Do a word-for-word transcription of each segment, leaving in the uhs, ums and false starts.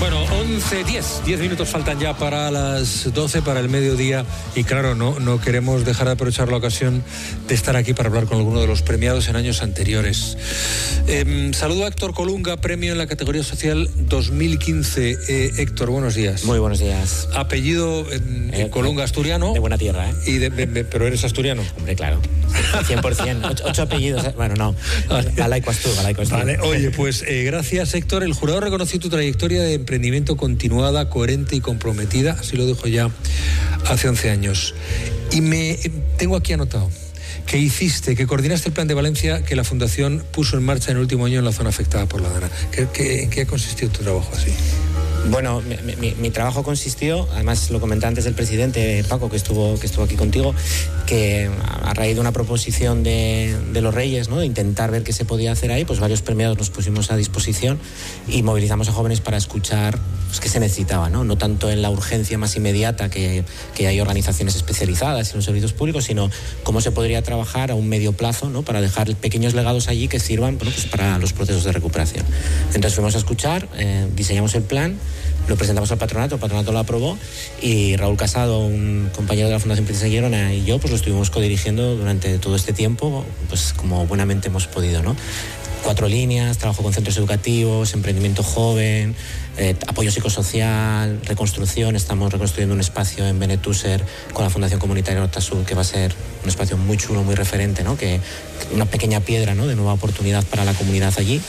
Bueno, once diez, diez minutos faltan ya para las doce, para el mediodía, y claro, no, no queremos dejar de aprovechar la ocasión de estar aquí para hablar con alguno de los premiados en años anteriores. Eh, saludo a Héctor Colunga, premio en la categoría social dos mil quince. Eh, Héctor, buenos días. Muy buenos días. Apellido eh, eh, Colunga, asturiano. De buena tierra, ¿eh? Y de, de, de, pero eres asturiano. Hombre, claro. cien por ciento. Ocho, ocho apellidos. ¿eh? Bueno, no. Galaico Astur, Galaico Astur. Vale, oye, pues eh, gracias, Héctor. El jurado reconoció tu trayectoria de emprendimiento continuada, coherente y comprometida, así lo dijo ya hace once años. Y me tengo aquí anotado que hiciste, que coordinaste el plan de Valencia que la Fundación puso en marcha en el último año en la zona afectada por la Dana. ¿Qué, qué, ¿En qué ha consistido tu trabajo así? Bueno, mi, mi, mi trabajo consistió, además lo comenté antes del presidente Paco, que estuvo, que estuvo aquí contigo, que a raíz de una proposición de, de los Reyes, ¿no?, de intentar ver qué se podía hacer ahí, pues varios premiados nos pusimos a disposición y movilizamos a jóvenes para escuchar pues, qué se necesitaba, ¿no? No tanto en la urgencia más inmediata, que, que hay organizaciones especializadas en los servicios públicos, sino cómo se podría trabajar a un medio plazo, ¿no?, para dejar pequeños legados allí que sirvan, bueno, pues para los procesos de recuperación. Entonces fuimos a escuchar, eh, diseñamos el plan, lo presentamos al patronato, el patronato lo aprobó y Raúl Casado, un compañero de la Fundación Princesa Girona, y yo pues lo estuvimos codirigiendo durante todo este tiempo, pues como buenamente hemos podido, ¿no? Cuatro líneas, trabajo con centros educativos, emprendimiento joven, eh, apoyo psicosocial, reconstrucción. Estamos reconstruyendo un espacio en Benetúser con la Fundación Comunitaria Nortasur, que va a ser un espacio muy chulo, muy referente, ¿no? Que una pequeña piedra, ¿no?, de nueva oportunidad para la comunidad allí.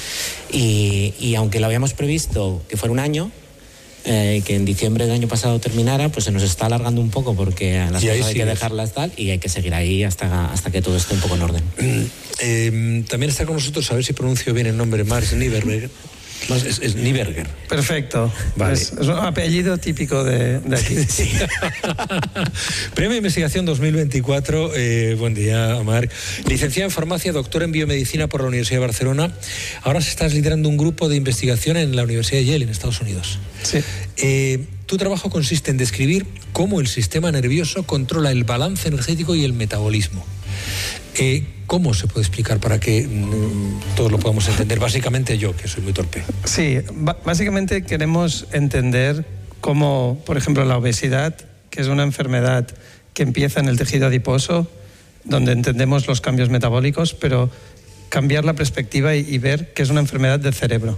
Y, y aunque lo habíamos previsto que fuera un año, Eh, que en diciembre del año pasado terminara, pues se nos está alargando un poco porque las cosas hay que dejarlas tal y hay que seguir ahí hasta, hasta que todo esté un poco en orden. Mm, eh, también está con nosotros, a ver si pronuncio bien el nombre, Marx Nieberger. Es, es Nieberger. Perfecto. Vale. Es, es un apellido típico de, de aquí. Sí. Premio de Investigación dos mil veinticuatro. Eh, buen día, Marc. Licenciado en Farmacia, doctor en Biomedicina por la Universidad de Barcelona. Ahora estás liderando un grupo de investigación en la Universidad de Yale, en Estados Unidos. Sí. Eh, tu trabajo consiste en describir cómo el sistema nervioso controla el balance energético y el metabolismo. Eh, ¿Cómo se puede explicar para que mm, todos lo podamos entender? Básicamente yo, que soy muy torpe. Sí, básicamente queremos entender cómo, por ejemplo, la obesidad, que es una enfermedad que empieza en el tejido adiposo, donde entendemos los cambios metabólicos, pero cambiar la perspectiva y, y ver que es una enfermedad del cerebro.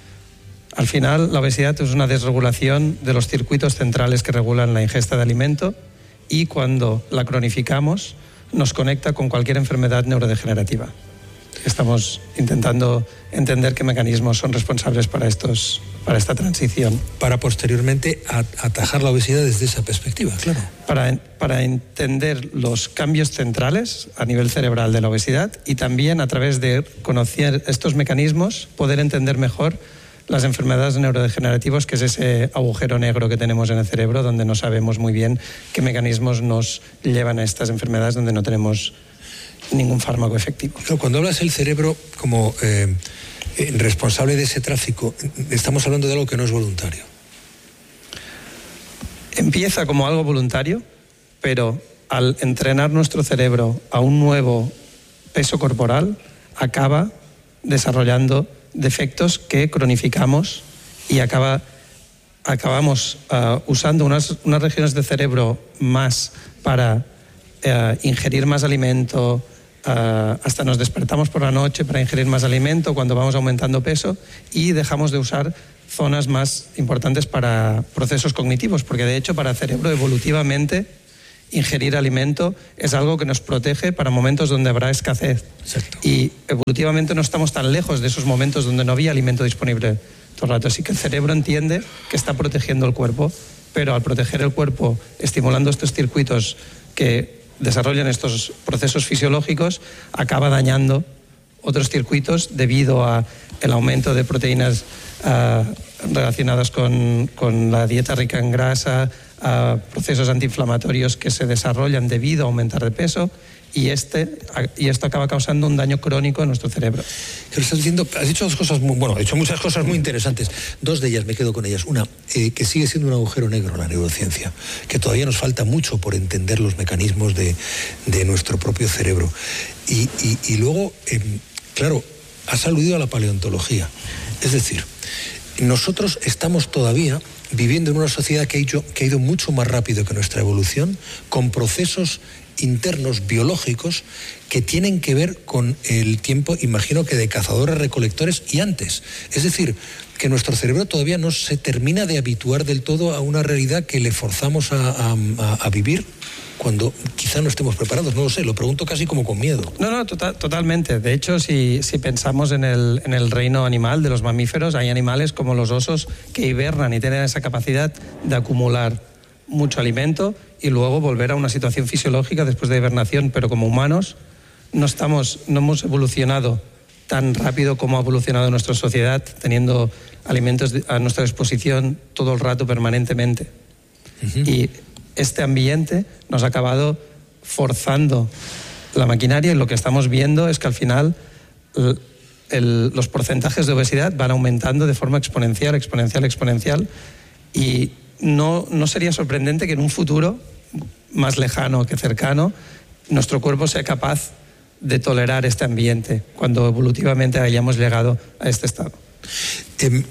Al final, la obesidad es una desregulación de los circuitos centrales que regulan la ingesta de alimento, y cuando la cronificamos nos conecta con cualquier enfermedad neurodegenerativa. Estamos intentando entender qué mecanismos son responsables para, estos, para esta transición. Para posteriormente atajar la obesidad desde esa perspectiva, claro. Para, para entender los cambios centrales a nivel cerebral de la obesidad, y también a través de conocer estos mecanismos poder entender mejor las enfermedades neurodegenerativas, que es ese agujero negro que tenemos en el cerebro donde no sabemos muy bien qué mecanismos nos llevan a estas enfermedades, donde no tenemos ningún fármaco efectivo. Cuando hablas del cerebro como eh, responsable de ese tráfico, estamos hablando de algo que no es voluntario. Empieza como algo voluntario, pero al entrenar nuestro cerebro a un nuevo peso corporal, acaba desarrollando defectos que cronificamos y acaba, acabamos uh, usando unas, unas regiones del cerebro más para uh, ingerir más alimento, uh, hasta nos despertamos por la noche para ingerir más alimento cuando vamos aumentando peso, y dejamos de usar zonas más importantes para procesos cognitivos, porque de hecho para el cerebro evolutivamente ingerir alimento es algo que nos protege para momentos donde habrá escasez. Exacto. Y evolutivamente no estamos tan lejos de esos momentos donde no había alimento disponible todo el rato. Así que el cerebro entiende que está protegiendo el cuerpo, pero al proteger el cuerpo, estimulando estos circuitos que desarrollan estos procesos fisiológicos, acaba dañando otros circuitos debido a el aumento de proteínas uh, relacionadas con, con la dieta rica en grasa, a procesos antiinflamatorios que se desarrollan debido a aumentar de peso, y, este, y esto acaba causando un daño crónico en nuestro cerebro. Pero estás diciendo, has dicho dos cosas muy, bueno, has dicho muchas cosas muy interesantes. Dos de ellas me quedo con ellas. Una, eh, que sigue siendo un agujero negro la neurociencia, que todavía nos falta mucho por entender los mecanismos de, de nuestro propio cerebro. Y, y, y luego, eh, claro, has aludido a la paleontología. Es decir, nosotros estamos todavía viviendo en una sociedad que ha ido, que ha ido mucho más rápido que nuestra evolución, con procesos internos biológicos que tienen que ver con el tiempo, imagino que de cazadores-recolectores y antes. Es decir, que nuestro cerebro todavía no se termina de habituar del todo a una realidad que le forzamos a, a, a vivir cuando quizá no estemos preparados. No lo sé, lo pregunto casi como con miedo. No, no, total, totalmente. De hecho, si, si pensamos en el, en el reino animal de los mamíferos, hay animales como los osos que hibernan y tienen esa capacidad de acumular mucho alimento y luego volver a una situación fisiológica después de hibernación, pero como humanos no estamos, no hemos evolucionado tan rápido como ha evolucionado nuestra sociedad, teniendo alimentos a nuestra disposición todo el rato, permanentemente. Uh-huh. Y este ambiente nos ha acabado forzando la maquinaria, y lo que estamos viendo es que al final el, el, los porcentajes de obesidad van aumentando de forma exponencial, exponencial, exponencial, y no, no sería sorprendente que en un futuro más lejano que cercano nuestro cuerpo sea capaz de tolerar este ambiente cuando evolutivamente hayamos llegado a este estado. Eh,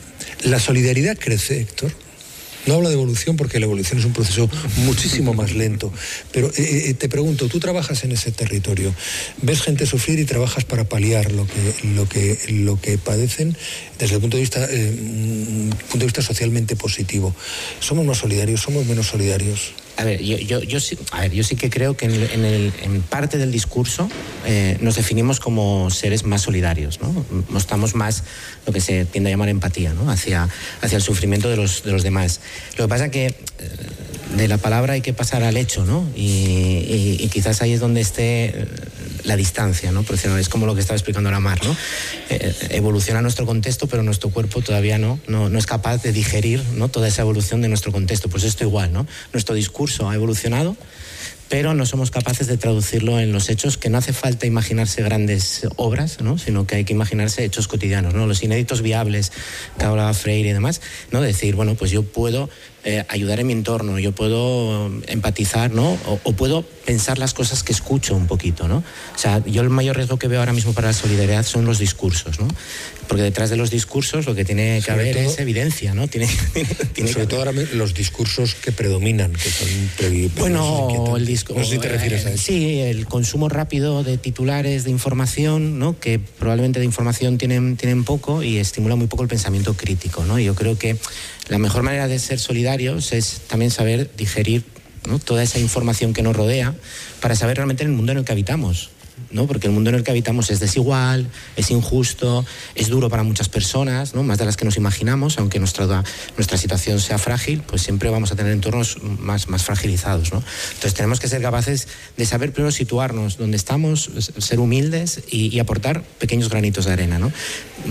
la solidaridad crece, Héctor. No hablo de evolución porque la evolución es un proceso muchísimo más lento, pero eh, te pregunto, tú trabajas en ese territorio, ves gente sufrir y trabajas para paliar lo que, lo que, lo que padecen desde el punto de vista, eh, punto de vista socialmente positivo. ¿Somos más solidarios? ¿Somos menos solidarios? A ver, yo, yo, yo, sí, a ver, yo sí que creo que en, en, el, en parte del discurso eh, nos definimos como seres más solidarios, ¿no? Mostramos más lo que se tiende a llamar empatía, ¿no? hacia, hacia el sufrimiento de los, de los demás. Lo que pasa es que eh, de la palabra hay que pasar al hecho, ¿no? Y, y, y quizás ahí es donde esté la distancia, ¿no? Porque es como lo que estaba explicando ahora Mar, ¿no? Eh, evoluciona nuestro contexto, pero nuestro cuerpo todavía no, no, no es capaz de digerir, ¿no? Toda esa evolución de nuestro contexto. Pues esto igual, ¿no? Nuestro discurso ha evolucionado, pero no somos capaces de traducirlo en los hechos, que no hace falta imaginarse grandes obras, ¿no? Sino que hay que imaginarse hechos cotidianos, ¿no? Los inéditos viables que hablaba Freire y demás, ¿no? Decir, bueno, pues yo puedo eh, ayudar en mi entorno, yo puedo empatizar, ¿no? O, o puedo pensar las cosas que escucho un poquito, ¿no? O sea, yo el mayor riesgo que veo ahora mismo para la solidaridad son los discursos, ¿no? Porque detrás de los discursos lo que tiene que sobre haber todo, es evidencia, ¿no? Tiene, tiene sobre que todo ahora los discursos que predominan, que son previ- bueno, el disco, no sé si te refieres a eso. Sí, el consumo rápido de titulares de información, ¿no? Que probablemente de información tienen, tienen poco y estimula muy poco el pensamiento crítico, ¿no? Y yo creo que la mejor manera de ser solidarios es también saber digerir, ¿no? Toda esa información que nos rodea para saber realmente el mundo en el que habitamos, ¿no? Porque el mundo en el que habitamos es desigual, es injusto, es duro para muchas personas, ¿no? Más de las que nos imaginamos, aunque nuestra, nuestra situación sea frágil, pues siempre vamos a tener entornos más, más fragilizados, ¿no? Entonces tenemos que ser capaces de saber primero situarnos donde estamos, ser humildes y, y aportar pequeños granitos de arena, ¿no?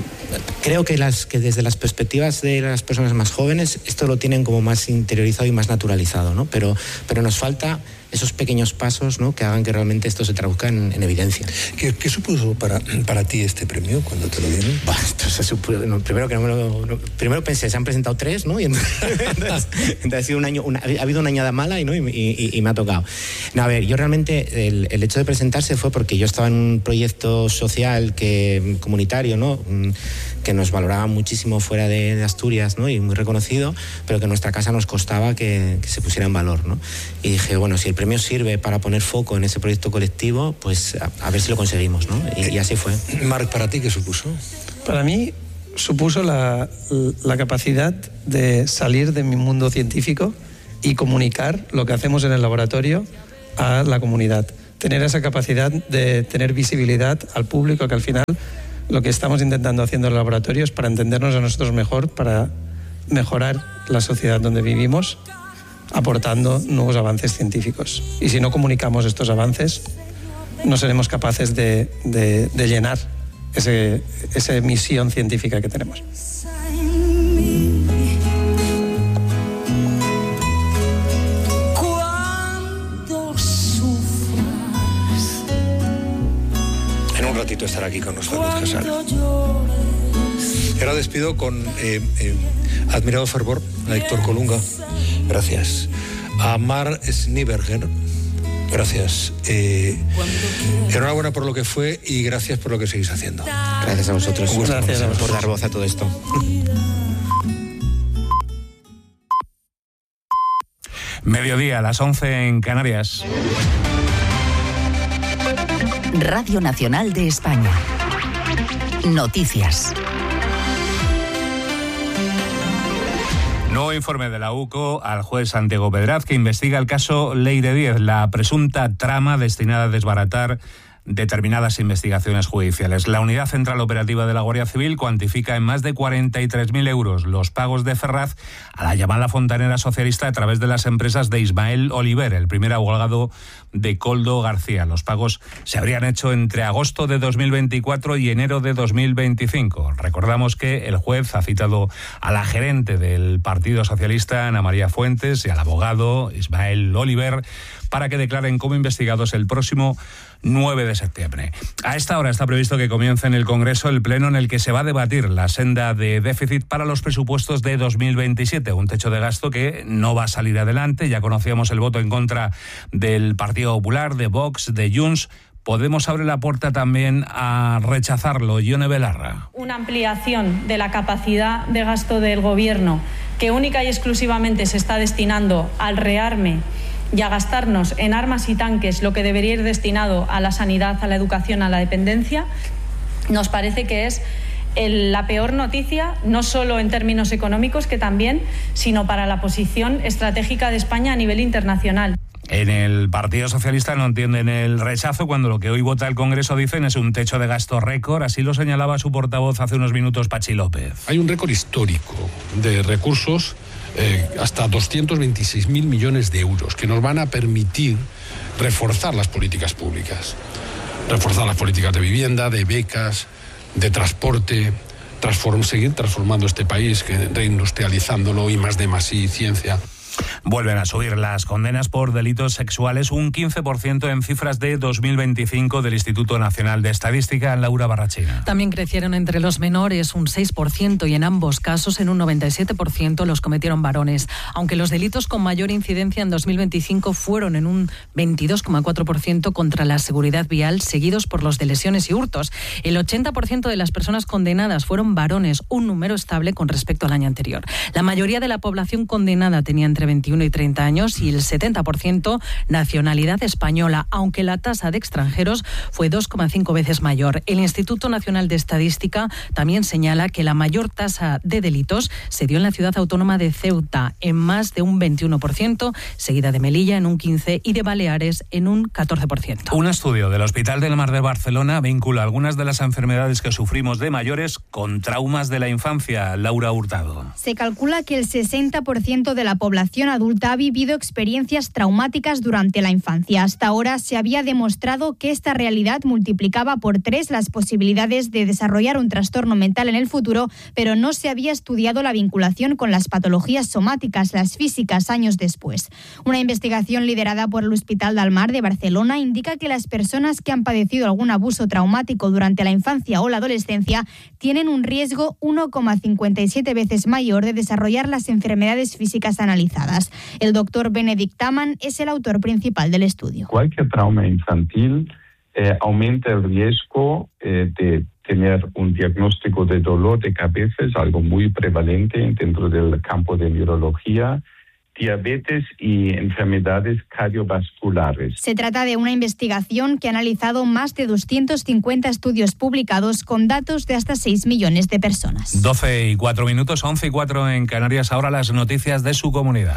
Creo que, las, que desde las perspectivas de las personas más jóvenes esto lo tienen como más interiorizado y más naturalizado, ¿no? Pero, pero nos falta esos pequeños pasos, ¿no? Que hagan que realmente esto se traduzca en, en evidencia. ¿Qué, qué supuso para, para ti este premio cuando te lo dieron? Bah, esto se supuso, no, primero que no me lo, no, primero pensé, se han presentado tres, ¿no? Y entonces, entonces, entonces ha sido un año, una, ha habido una añada mala y, ¿no? y, y, y me ha tocado. No, a ver, yo realmente el, el hecho de presentarse fue porque yo estaba en un proyecto social que comunitario, ¿no? Que nos valoraba muchísimo fuera de, de Asturias, ¿no? Y muy reconocido, pero que en nuestra casa nos costaba que, que se pusiera en valor, ¿no? Y dije, bueno, si el premio sirve para poner foco en ese proyecto colectivo, pues a, a ver si lo conseguimos, ¿no? Y, y así fue. Marc, ¿para ti qué supuso? Para mí supuso la, la capacidad de salir de mi mundo científico y comunicar lo que hacemos en el laboratorio a la comunidad. Tener esa capacidad de tener visibilidad al público, que al final lo que estamos intentando haciendo en el laboratorio es para entendernos a nosotros mejor, para mejorar la sociedad donde vivimos, aportando nuevos avances científicos. Y si no comunicamos estos avances, no seremos capaces de, de, de llenar ese, esa misión científica que tenemos. Ratito estar aquí con nosotros, Luz Casal. Y ahora despido con eh, eh, admirado fervor a Héctor Colunga, gracias. A Mar Schneeberger, gracias. Eh, enhorabuena por lo que fue y gracias por lo que seguís haciendo. Gracias a vosotros. Gracias a vosotros por dar voz a todo esto. Mediodía, a las once en Canarias. Radio Nacional de España. Noticias. Nuevo informe de la U C O al juez Santiago Pedraz, que investiga el caso Leire Díez, la presunta trama destinada a desbaratar determinadas investigaciones judiciales. La Unidad Central Operativa de la Guardia Civil cuantifica en más de cuarenta y tres mil euros los pagos de Ferraz a la llamada fontanera socialista a través de las empresas de Ismael Oliver, el primer abogado de Koldo García. Los pagos se habrían hecho entre agosto de dos mil veinticuatro y enero de dos mil veinticinco. Recordamos que el juez ha citado a la gerente del Partido Socialista, Ana María Fuentes, y al abogado Ismael Oliver para que declaren como investigados el próximo nueve de septiembre. A esta hora está previsto que comience en el Congreso el pleno en el que se va a debatir la senda de déficit para los presupuestos de dos mil veintisiete, un techo de gasto que no va a salir adelante. Ya conocíamos el voto en contra del Partido Popular, de Vox, de Junts. Podemos abrir la puerta también a rechazarlo. Ione Belarra. Una ampliación de la capacidad de gasto del Gobierno que única y exclusivamente se está destinando al rearme y a gastarnos en armas y tanques lo que debería ir destinado a la sanidad, a la educación, a la dependencia, nos parece que es el, la peor noticia, no solo en términos económicos, que también, sino para la posición estratégica de España a nivel internacional. En el Partido Socialista no entienden el rechazo cuando lo que hoy vota el Congreso, dicen, es un techo de gasto récord. Así lo señalaba su portavoz hace unos minutos, Pachi López. Hay un récord histórico de recursos, eh, hasta doscientos veintiséis mil millones de euros, que nos van a permitir reforzar las políticas públicas. Reforzar las políticas de vivienda, de becas, de transporte, transform, seguir transformando este país, que, reindustrializándolo, y más de más y ciencia. Vuelven a subir las condenas por delitos sexuales, un quince por ciento en cifras de dos mil veinticinco del Instituto Nacional de Estadística. Laura Barrachina. También crecieron entre los menores un seis por ciento y en ambos casos en un noventa y siete por ciento los cometieron varones, aunque los delitos con mayor incidencia en dos mil veinticinco fueron en un veintidós coma cuatro por ciento contra la seguridad vial, seguidos por los de lesiones y hurtos. El ochenta por ciento de las personas condenadas fueron varones, un número estable con respecto al año anterior. La mayoría de la población condenada tenía entre veintiuno y treinta años y el setenta por ciento nacionalidad española, aunque la tasa de extranjeros fue dos coma cinco veces mayor. El Instituto Nacional de Estadística también señala que la mayor tasa de delitos se dio en la ciudad autónoma de Ceuta, en más de un veintiuno por ciento, seguida de Melilla en un quince por ciento y de Baleares en un catorce por ciento. Un estudio del Hospital del Mar de Barcelona vincula algunas de las enfermedades que sufrimos de mayores con traumas de la infancia. Laura Hurtado. Se calcula que el sesenta por ciento de la población adulta ha vivido experiencias traumáticas durante la infancia. Hasta ahora se había demostrado que esta realidad multiplicaba por tres las posibilidades de desarrollar un trastorno mental en el futuro, pero no se había estudiado la vinculación con las patologías somáticas, las físicas, años después. Una investigación liderada por el Hospital del Mar de Barcelona indica que las personas que han padecido algún abuso traumático durante la infancia o la adolescencia tienen un riesgo uno coma cincuenta y siete veces mayor de desarrollar las enfermedades físicas analizadas. El doctor Benedict Taman es el autor principal del estudio. Cualquier trauma infantil eh, aumenta el riesgo eh, de tener un diagnóstico de dolor de cabeza, es algo muy prevalente dentro del campo de neurología, diabetes y enfermedades cardiovasculares. Se trata de una investigación que ha analizado más de doscientos cincuenta estudios publicados con datos de hasta seis millones de personas. doce y cuatro minutos, once y cuatro en Canarias. Ahora las noticias de su comunidad.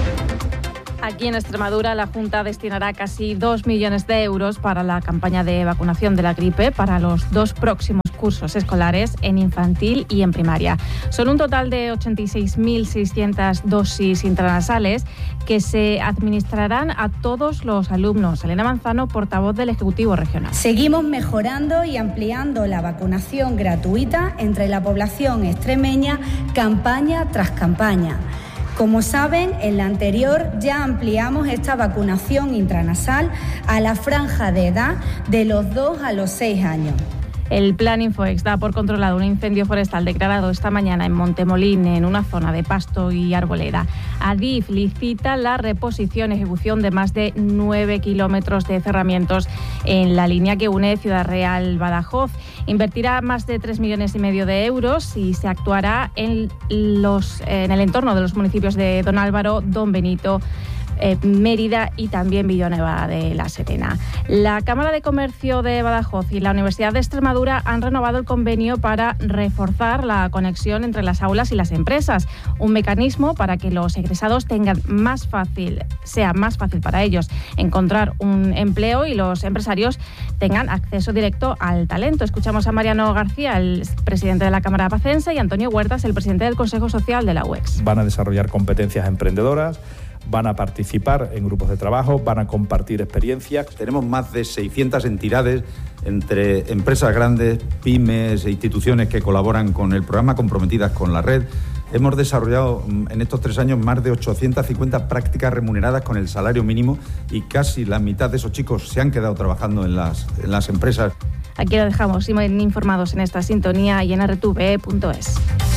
Aquí en Extremadura la Junta destinará casi dos millones de euros para la campaña de vacunación de la gripe para los dos próximos cursos escolares en infantil y en primaria. Son un total de ochenta y seis mil seiscientas dosis intranasales que se administrarán a todos los alumnos. Elena Manzano, portavoz del Ejecutivo Regional. Seguimos mejorando y ampliando la vacunación gratuita entre la población extremeña campaña tras campaña. Como saben, en la anterior ya ampliamos esta vacunación intranasal a la franja de edad de los dos a los seis años. El Plan Infoex da por controlado un incendio forestal declarado esta mañana en Montemolín, en una zona de pasto y arboleda. Adif licita la reposición y ejecución de más de nueve kilómetros de cerramientos en la línea que une Ciudad Real-Badajoz. Invertirá más de tres millones y medio de euros y se actuará en, los, en el entorno de los municipios de Don Álvaro, Don Benito, eh, Mérida y también Villanueva de la Serena. La Cámara de Comercio de Badajoz y la Universidad de Extremadura han renovado el convenio para reforzar la conexión entre las aulas y las empresas, un mecanismo para que los egresados tengan más fácil, sea más fácil para ellos encontrar un empleo y los empresarios tengan acceso directo al talento. Escuchamos a Mariano García, el presidente de la Cámara Bacense, y Antonio Huertas, el presidente del Consejo Social de la U E X. Van a desarrollar competencias emprendedoras, van a participar en grupos de trabajo, van a compartir experiencias. Tenemos más de seiscientas entidades entre empresas grandes, pymes e instituciones que colaboran con el programa, comprometidas con la red. Hemos desarrollado en estos tres años más de ochocientas cincuenta prácticas remuneradas con el salario mínimo y casi la mitad de esos chicos se han quedado trabajando en las, en las empresas. Aquí lo dejamos, informados en esta sintonía y en r t v punto es.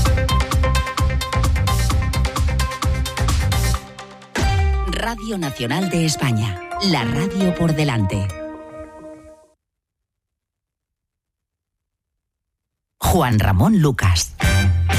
Radio Nacional de España, la radio por delante. Juan Ramón Lucas.